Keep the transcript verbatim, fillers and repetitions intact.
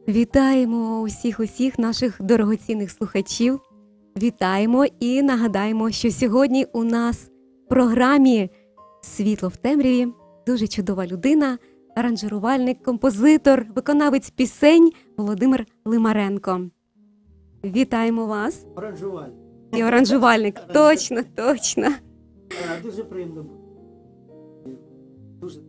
Вітаємо усіх усіх наших дорогоцінних слухачів. Вітаємо і нагадаємо, що сьогодні у нас в програмі «Світло в темряві» дуже чудова людина, аранжирувальник, композитор, виконавець пісень Володимир Лимаренко. Вітаємо вас. Оранжувальник. І оранжувальник. Точно, точно. Дуже приємно бути. Дуже